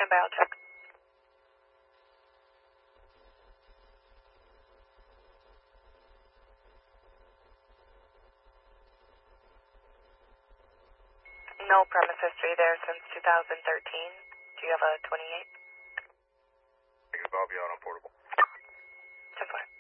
Standby, I'll check. No premise history there since 2013. Do you have a 28? Thank you, Bob. You're on portable. 10-4.